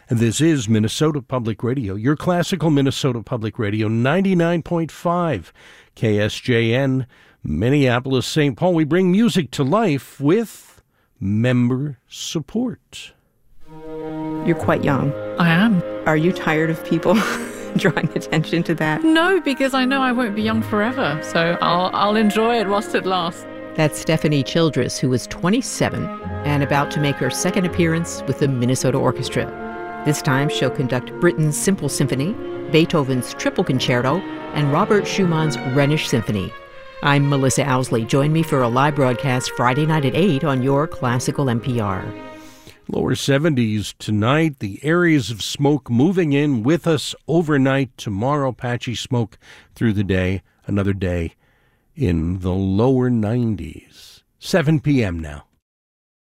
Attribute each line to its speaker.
Speaker 1: This is Minnesota Public Radio, your classical Minnesota Public Radio, 99.5 KSJN, Minneapolis, St. Paul. We bring music to life with member support.
Speaker 2: You're quite young.
Speaker 3: I am.
Speaker 2: Are you tired of people drawing attention to that?
Speaker 3: No, because I know I won't be young forever, so I'll enjoy it whilst it lasts.
Speaker 4: That's Stephanie Childress, who is 27 and about to make her second appearance with the Minnesota Orchestra. This time she'll conduct Britten's Simple Symphony, Beethoven's Triple Concerto, and Robert Schumann's Rhenish Symphony. I'm Melissa Owsley. Join me for a live broadcast Friday night at 8 on your classical NPR.
Speaker 1: Lower 70s tonight. The areas of smoke moving in with us overnight. Tomorrow, patchy smoke through the day. Another day in the lower 90s. 7 p.m. now.